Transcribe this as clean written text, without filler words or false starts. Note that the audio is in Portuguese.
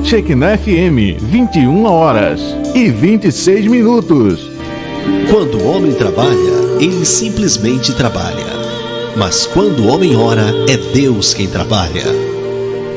Shekinah FM, 21h26. Quando o homem trabalha, ele simplesmente trabalha. Mas quando o homem ora, é Deus quem trabalha.